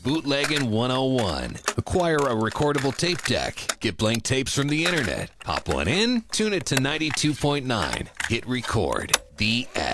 Bootlegging 101. Acquire a recordable tape deck. Get blank tapes from the internet. Pop one in, tune it to 92.9. Hit record. The